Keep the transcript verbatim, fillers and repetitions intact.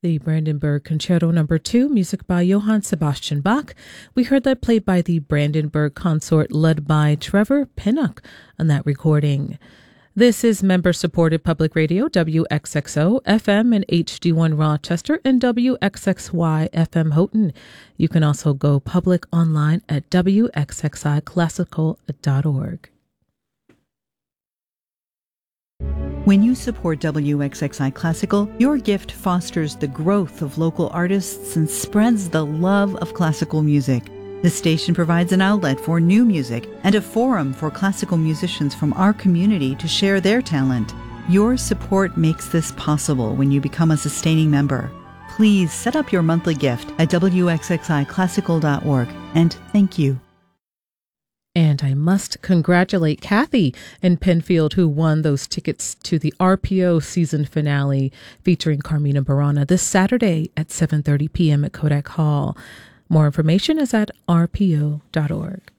the Brandenburg Concerto Number two, music by Johann Sebastian Bach. We heard that played by the Brandenburg Consort, led by Trevor Pinnock on that recording. This is member-supported public radio, W X X O F M and H D one Rochester, and W X X Y F M Houghton. You can also go public online at W X X I classical dot org. When you support W X X I Classical, your gift fosters the growth of local artists and spreads the love of classical music. The station provides an outlet for new music and a forum for classical musicians from our community to share their talent. Your support makes this possible when you become a sustaining member. Please set up your monthly gift at W X X I classical dot org, and thank you. And I must congratulate Kathy in Penfield, who won those tickets to the R P O season finale featuring Carmina Burana this Saturday at seven thirty p.m. at Kodak Hall. More information is at R P O dot org.